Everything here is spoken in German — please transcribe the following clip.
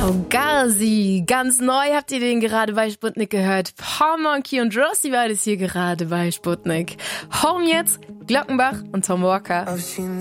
Fugazi, ganz neu habt ihr den gerade bei Sputnik gehört. Paul Monkey und Rossi war das hier gerade bei Sputnik. Home jetzt, Glockenbach und Tom Walker.